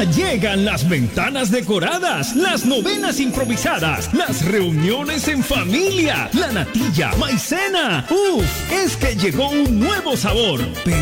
Ya llegan las ventanas decoradas, las novenas improvisadas, las reuniones en familia, la natilla, maicena. ¡Uf! Es que llegó un nuevo sabor. Pero